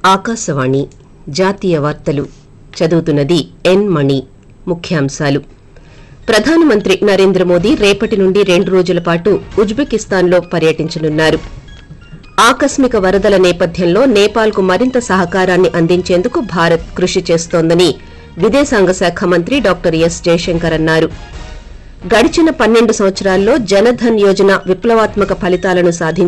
ఆకాశవాణి జాతీయ వార్తలు చదువుతున్నది ఎన్ మణి. ముఖ్యాంశాలు. ప్రధానమంత్రి నరేంద్ర మోదీ రేపటి నుండి 2 రోజుల పాటు ఉజ్బెకిస్తాన్లో పర్యటించనున్నారు. ఆకస్మిక వరదల నేపథ్యంలో నేపాల్కు మరింత సహకారాన్ని అందించేందుకు భారత్ కృషి చేస్తోందని విదేశాంగ శాఖ మంత్రి డాక్టర్ ఎస్ జయశంకర్ అన్నారు. గడిచిన 12 సంవత్సరాల్లో జనధన్ యోజన విప్లవాత్మక ఫలితాలను సాధించి